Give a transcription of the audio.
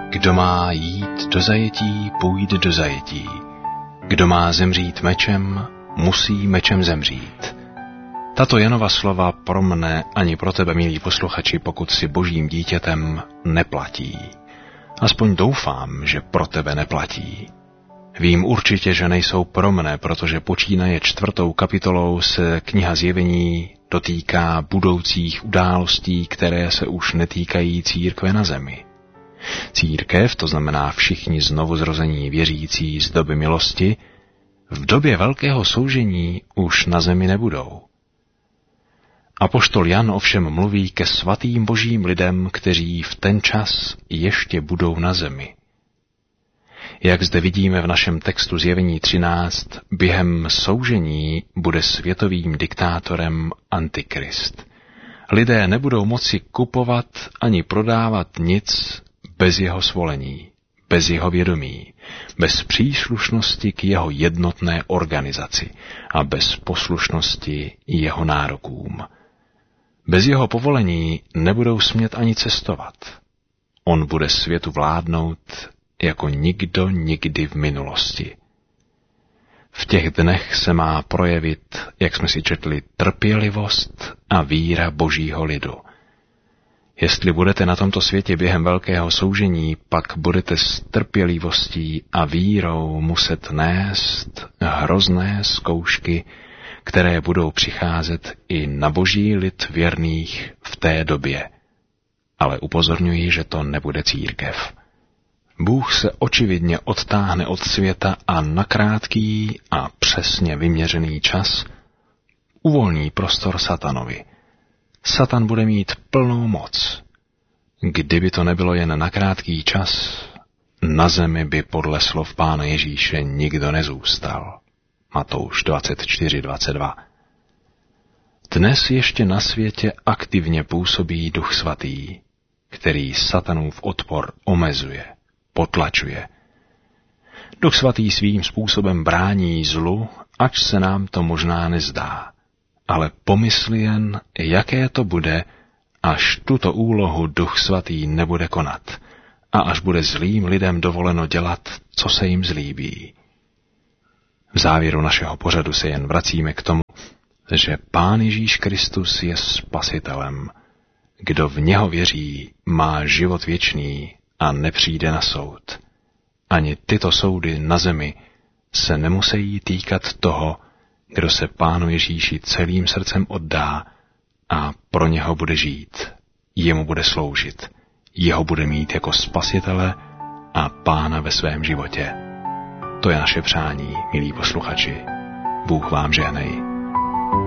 Kdo má jít do zajetí, půjde do zajetí. Kdo má zemřít mečem, musí mečem zemřít. Tato Janova slova pro mne ani pro tebe, milí posluchači, pokud si božím dítětem, neplatí. Aspoň doufám, že pro tebe neplatí. Vím určitě, že nejsou pro mne, protože počínaje 4. kapitolou se kniha Zjevení dotýká budoucích událostí, které se už netýkají církve na zemi. Církev, to znamená všichni znovuzrození věřící z doby milosti, v době velkého soužení už na zemi nebudou. Apoštol Jan ovšem mluví ke svatým božím lidem, kteří v ten čas ještě budou na zemi. Jak zde vidíme v našem textu Zjevení 13, během soužení bude světovým diktátorem Antikrist. Lidé nebudou moci kupovat ani prodávat nic bez jeho svolení, bez jeho vědomí, bez příslušnosti k jeho jednotné organizaci a bez poslušnosti jeho nárokům. Bez jeho povolení nebudou smět ani cestovat. On bude světu vládnout jako nikdo nikdy v minulosti. V těch dnech se má projevit, jak jsme si četli, trpělivost a víra božího lidu. Jestli budete na tomto světě během velkého soužení, pak budete s trpělivostí a vírou muset nést hrozné zkoušky, které budou přicházet i na boží lid věrných v té době. Ale upozorňuji, že to nebude církev. Bůh se očividně odtáhne od světa a na krátký a přesně vyměřený čas uvolní prostor satanovi. Satan bude mít plnou moc. Kdyby to nebylo jen na krátký čas, na zemi by podle slov Pána Ježíše nikdo nezůstal. Matouš 24:22. Dnes ještě na světě aktivně působí Duch Svatý, který satanův odpor omezuje, potlačuje. Duch Svatý svým způsobem brání zlu, ač se nám to možná nezdá. Ale pomysli jen, jaké to bude, až tuto úlohu Duch Svatý nebude konat a až bude zlým lidem dovoleno dělat, co se jim zlíbí. V závěru našeho pořadu se jen vracíme k tomu, že Pán Ježíš Kristus je Spasitelem. Kdo v něho věří, má život věčný a nepřijde na soud. Ani tyto soudy na zemi se nemusejí týkat toho, kdo se Pánu Ježíši celým srdcem oddá a pro něho bude žít, jemu bude sloužit, jeho bude mít jako Spasitele a Pána ve svém životě. To je naše přání, milí posluchači. Bůh vám žehnej.